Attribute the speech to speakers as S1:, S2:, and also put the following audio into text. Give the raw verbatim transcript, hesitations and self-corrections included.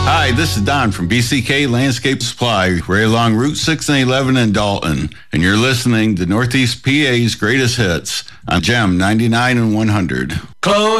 S1: Hi, this is Don from B C K Landscape Supply, right along Route six and eleven in Dalton, and you're listening to Northeast P A's Greatest Hits on Gem ninety-nine and one hundred.
S2: Close.